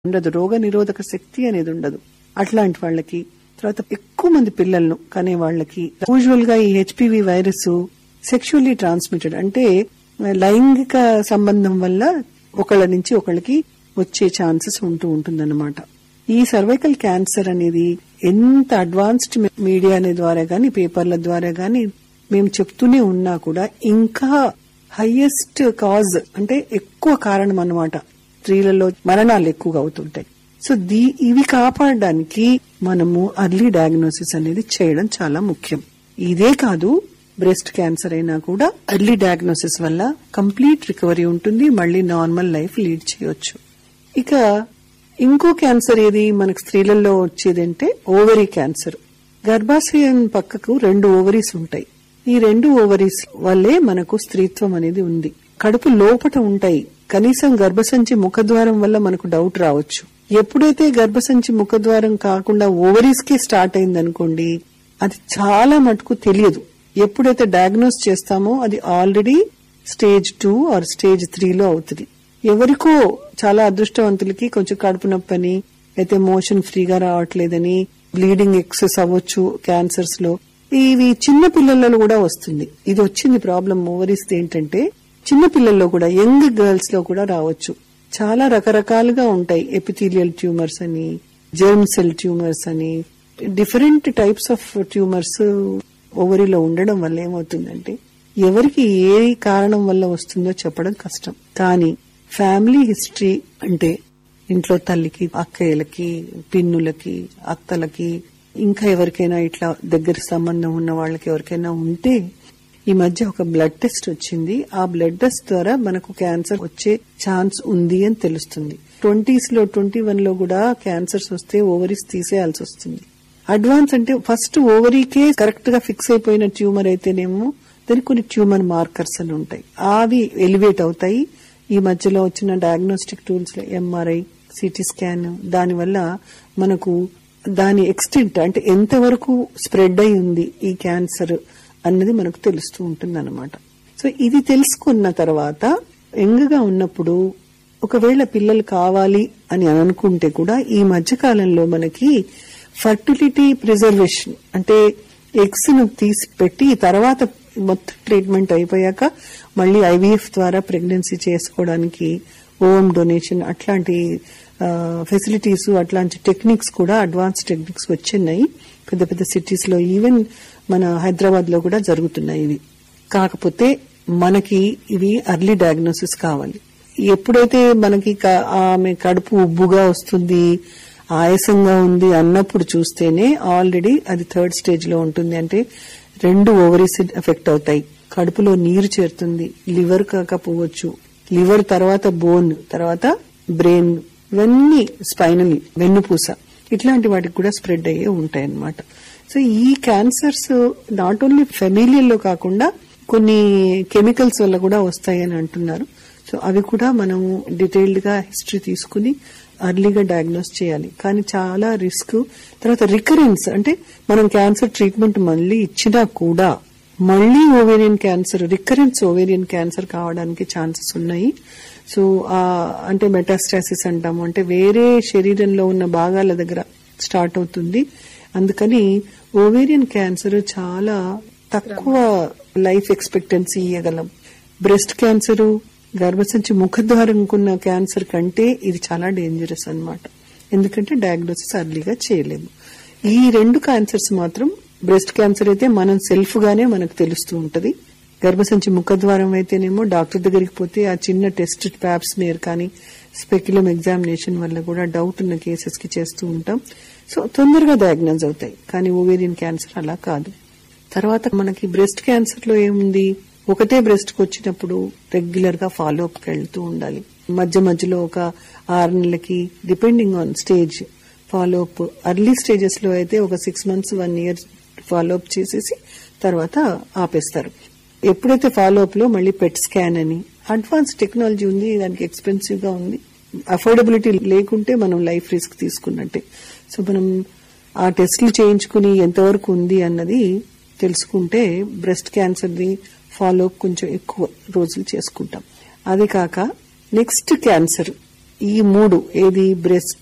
ఉండదు, రోగ నిరోధక శక్తి అనేది ఉండదు. అట్లాంటి వాళ్ళకి, తర్వాత ఎక్కువ మంది పిల్లలను కనే వాళ్ళకి యూజువల్ గా ఈ హెచ్పివి వైరస్ సెక్షువల్లీ ట్రాన్స్మిటెడ్, అంటే లైంగిక సంబంధం వల్ల ఒకళ్ళ నుంచి ఒకళ్ళకి వచ్చే ఛాన్సెస్ ఉంటుందన్నమాట. ఈ సర్వైకల్ క్యాన్సర్ అనేది ఎంత అడ్వాన్స్డ్ మీడియా ద్వారా గాని, పేపర్ల ద్వారా గాని మేము చెప్తూనే ఉన్నా కూడా ఇంకా హైయెస్ట్ కాజ్, అంటే ఎక్కువ కారణం అన్నమాట. స్త్రీలలో మరణాలు ఎక్కువగా అవుతుంటాయి. సో ఇవి కాపాడడానికి మనము అర్లీ డయాగ్నోసిస్ అనేది చేయడం చాలా ముఖ్యం. ఇదే కాదు, బ్రెస్ట్ క్యాన్సర్ అయినా కూడా అర్లీ డయాగ్నోసిస్ వల్ల కంప్లీట్ రికవరీ ఉంటుంది, మళ్లీ నార్మల్ లైఫ్ లీడ్ చేయొచ్చు. ఇక ఇంకో క్యాన్సర్ ఏది మనకు స్త్రీలలో వచ్చేదంటే ఓవరీ క్యాన్సర్. గర్భాశయం పక్కకు 2 ఓవరీస్ ఉంటాయి. ఈ 2 ఓవరీస్ వల్లే మనకు స్త్రీత్వం అనేది ఉంది. కడుపు లోపట ఉంటాయి. కనీసం గర్భసంచి ముఖద్వారం వల్ల మనకు డౌట్ రావచ్చు. ఎప్పుడైతే గర్భసంచి ముఖద్వారం కాకుండా ఓవరీస్ కే స్టార్ట్ అయిందనుకోండి, అది చాలా మటుకు తెలియదు. ఎప్పుడైతే డయాగ్నోస్ చేస్తామో అది ఆల్రెడీ స్టేజ్ 2 ఆర్ స్టేజ్ 3లో అవుతుంది. ఎవరికో చాలా అదృష్టవంతులకి కొంచెం కడుపు నొప్పని, అయితే మోషన్ ఫ్రీగా రావట్లేదని, బ్లీడింగ్ ఎక్సెస్ అవ్వచ్చు క్యాన్సర్స్ లో. ఇవి చిన్న పిల్లలలో కూడా వస్తుంది. ఇది వచ్చింది ప్రాబ్లం ఓవరీస్ ఏంటంటే చిన్న పిల్లల్లో కూడా, యంగ్ గర్ల్స్ లో కూడా రావచ్చు. చాలా రకరకాలుగా ఉంటాయి. ఎపిథీలియల్ ట్యూమర్స్ అని, జెర్మ్ సెల్ ట్యూమర్స్ అని, డిఫరెంట్ టైప్స్ ఆఫ్ ట్యూమర్స్ ఓవరీలో ఉండడం వల్ల ఏమవుతుందంటే ఎవరికి ఏ కారణం వల్ల వస్తుందో చెప్పడం కష్టం. కానీ ఫ్యామిలీ హిస్టరీ అంటే ఇంట్లో తల్లికి, అక్కయ్యలకి, పిన్నులకి, అత్తలకి, ఇంకా ఎవరికైనా ఇట్లా దగ్గర సంబంధం ఉన్న వాళ్ళకి ఎవరికైనా ఉంటే, ఈ మధ్య ఒక బ్లడ్ టెస్ట్ వచ్చింది. ఆ బ్లడ్ టెస్ట్ ద్వారా మనకు క్యాన్సర్ వచ్చే ఛాన్స్ ఉంది అని తెలుస్తుంది. 20s లో 21 లో కూడా క్యాన్సర్స్ వస్తే ఓవరీస్ తీసేయాల్సి వస్తుంది. అడ్వాన్స్ అంటే ఫస్ట్ ఓవరీకే కరెక్ట్ గా ఫిక్స్ అయిపోయిన ట్యూమర్ అయితేనేమో దానికి కొన్ని ట్యూమర్ మార్కర్స్ అని ఉంటాయి, అవి ఎలివేట్ అవుతాయి. ఈ మధ్యలో వచ్చిన డయాగ్నోస్టిక్ టూల్స్ లో ఎంఆర్ఐ, సిటీ స్కాన్, దానివల్ల మనకు దాని ఎక్స్టెంట్ అంటే ఎంతవరకు స్ప్రెడ్ అయి ఉంది ఈ క్యాన్సర్ అన్నది మనకు తెలుస్తూ ఉంటుంది అన్నమాట. సో ఇది తెలుసుకున్న తర్వాత యంగ్ గా ఉన్నప్పుడు ఒకవేళ పిల్లలు కావాలి అని అనుకుంటే కూడా ఈ మధ్య కాలంలో మనకి ఫర్టిలిటీ ప్రిజర్వేషన్ అంటే ఎగ్స్ ను తీసి పెట్టి తర్వాత మొత్తం ట్రీట్మెంట్ అయిపోయాక మళ్లీ ఐవీఎఫ్ ద్వారా ప్రెగ్నెన్సీ చేసుకోవడానికి ఓవం డొనేషన్ అట్లాంటి ఫెసిలిటీస్, అట్లాంటి టెక్నిక్స్ కూడా అడ్వాన్స్ టెక్నిక్స్ వచ్చినాయి పెద్ద పెద్ద సిటీస్ లో. ఈవెన్ మన హైదరాబాద్ లో కూడా జరుగుతున్నాయి ఇవి. కాకపోతే మనకి ఇవి అర్లీ డయాగ్నోసిస్ కావాలి. ఎప్పుడైతే మనకి ఆమె కడుపు ఉబ్బుగా వస్తుంది, ఆయాసంగా ఉంది అన్నప్పుడు చూస్తేనే ఆల్రెడీ అది 3rd స్టేజ్ లో ఉంటుంది. అంటే 2 ఓవరీస్ ఎఫెక్ట్ అవుతాయి, కడుపులో నీరు చేరుతుంది, లివర్ కాకపోవచ్చు, లివర్ తర్వాత బోన్, తర్వాత బ్రెయిన్, ఇవన్నీ స్పైనల్, వెన్నుపూస, ఇట్లాంటి వాటికి కూడా స్ప్రెడ్ అయ్యే ఉంటాయి అన్నమాట. సో ఈ క్యాన్సర్స్ నాట్ ఓన్లీ ఫెమిలియల్ లో కాకుండా కొన్ని కెమికల్స్ వల్ల కూడా వస్తాయని అంటున్నారు. సో అవి కూడా మనం డీటెయిల్డ్ గా హిస్టరీ తీసుకుని అర్లీగా డయాగ్నోస్ చేయాలి. కానీ చాలా రిస్క్. తర్వాత రికరెన్స్ అంటే మనం క్యాన్సర్ ట్రీట్మెంట్ మళ్ళీ ఇచ్చినా కూడా మళ్లీ ovarian cancer, recurrence ovarian cancer కావడానికి ఛాన్సెస్ ఉన్నాయి. సో అంటే మెటాస్టాసిస్ అంటాము, అంటే వేరే శరీరంలో ఉన్న భాగాల దగ్గర స్టార్ట్ అవుతుంది. అందుకని ఓవేరియన్ క్యాన్సర్ చాలా తక్కువ లైఫ్ ఎక్స్పెక్టెన్సీ ఇవ్వగలం. బ్రెస్ట్ క్యాన్సర్, గర్భసంచి ముఖద్వారంకున్న క్యాన్సర్ కంటే ఇది చాలా డేంజరస్ అన్నమాట. ఎందుకంటే డయాగ్నోసిస్ అర్లీగా చేయలేము. ఈ 2 క్యాన్సర్స్ మాత్రం, బ్రెస్ట్ క్యాన్సర్ అయితే మనం సెల్ఫ్ గానే మనకు తెలుస్తూ ఉంటది. గర్భసంచి ముఖద్వారం అయితేనేమో డాక్టర్ దగ్గరికి పోతే ఆ చిన్న టెస్ట్ ప్యాప్ స్మియర్ కానీ స్పెక్యులమ్ ఎగ్జామినేషన్ వల్ల కూడా డౌట్ ఉన్న కేసెస్ కి చేస్తూ ఉంటాం. సో తొందరగా డయాగ్నోజ్ అవుతాయి. కానీ ఓవేరియన్ క్యాన్సర్ అలా కాదు. తర్వాత మనకి బ్రెస్ట్ క్యాన్సర్ లో ఏముంది, ఒకటే బ్రెస్ట్ కు వచ్చినప్పుడు రెగ్యులర్ గా ఫాలో అప్ కి వెళ్తూ ఉండాలి. మధ్య మధ్యలో ఒక 6 నెలలకి depending on stage follow up. Early stages లో అయితే ఒక 6 months 1 year ఫాలో అప్ చేసేసి తర్వాత ఆపేస్తారు. ఎప్పుడైతే ఫాలో అప్ లో మళ్ళీ పెట్ స్కాన్ అని అడ్వాన్స్ టెక్నాలజీ ఉంది, దానికి ఎక్స్పెన్సివ్ గా ఉంది. అఫోర్డబిలిటీ లేకుంటే మనం లైఫ్ రిస్క్ తీసుకున్నట్టే. సో మనం ఆ టెస్టులు చేయించుకుని ఎంతవరకు ఉంది అన్నది తెలుసుకుంటే breast cancer the follow up కొంచెం ఎక్కువ రోజులు చేసుకుంటాం. అది కాక నెక్స్ట్ క్యాన్సర్ ఈ 3 ఏది బ్రెస్ట్